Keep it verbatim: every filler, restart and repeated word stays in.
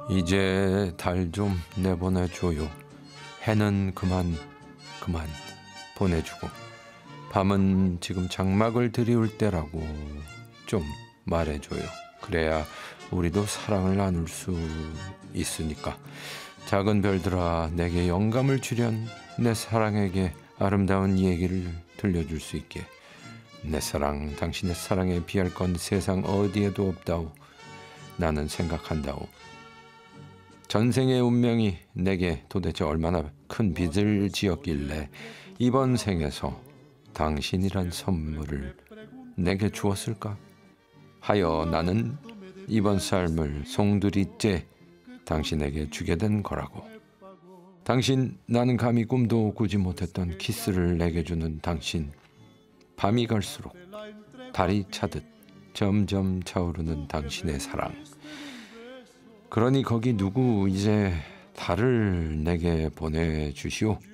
이제 달 좀 내보내줘요. 해는 그만 그만 보내주고 밤은 지금 장막을 드리울 때라고 좀 말해줘요. 그래야 우리도 사랑을 나눌 수 있으니까. 작은 별들아, 내게 영감을 주련. 내 사랑에게 아름다운 얘기를 들려줄 수 있게. 내 사랑, 당신의 사랑에 비할 건 세상 어디에도 없다오. 나는 생각한다오. 전생의 운명이 내게 도대체 얼마나 큰 빚을 지었길래 이번 생에서 당신이란 선물을 내게 주었을까 하여 나는 이번 삶을 송두리째 당신에게 주게 된 거라고. 당신, 나는 감히 꿈도 꾸지 못했던 키스를 내게 주는 당신. 밤이 갈수록 달이 차듯 점점 차오르는 당신의 사랑. 그러니 거기 누구 이제 달을 내게 보내주시오.